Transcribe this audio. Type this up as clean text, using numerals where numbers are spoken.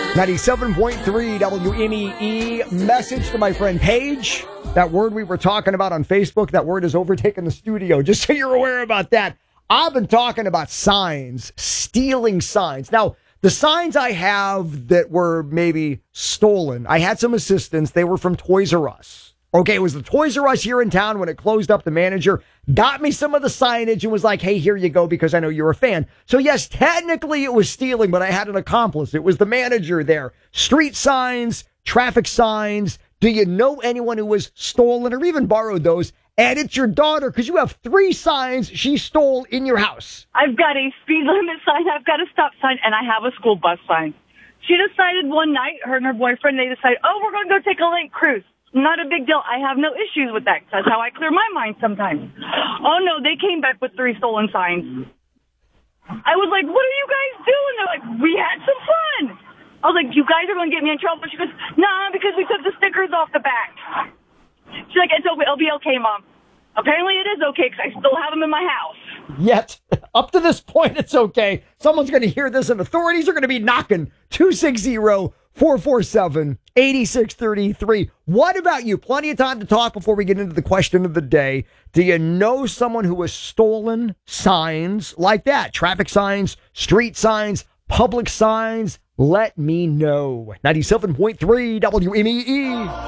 97.3 WMEE. Message to my friend Paige. That word we were talking about on Facebook, that word has overtaken the studio. Just so you're aware about that. I've been talking about signs, stealing signs. Now, the signs I have that were maybe stolen, I had some assistants. They were from Toys R Us. Okay, it was the Toys R Us here in town when it closed up. The manager got me some of the signage and was like, hey, here you go, because I know you're a fan. So yes, technically it was stealing, but I had an accomplice. It was the manager there. Street signs, traffic signs. Do you know anyone who was stolen or even borrowed those? And it's your daughter, because you have 3 signs she stole in your house. I've got a speed limit sign, I've got a stop sign, and I have a school bus sign. She decided one night, her and her boyfriend, they decided, we're going to go take a lake cruise. Not a big deal. I have no issues with that. That's how I clear my mind sometimes. Oh, no, they came back with 3 stolen signs. I was like, what are you guys doing? They're like, we had some fun. I was like, you guys are going to get me in trouble. She goes, nah, because we took the stickers off the back. She's like, it'll be okay, Mom. Apparently it is okay because I still have them in my house. Yet, up to this point, it's okay. Someone's going to hear this and authorities are going to be knocking. 260-447-8633. What about you? Plenty of time to talk before we get into the question of the day. Do you know someone who has stolen signs like that? Traffic signs, street signs, public signs? Let me know. 97.3 WMEE.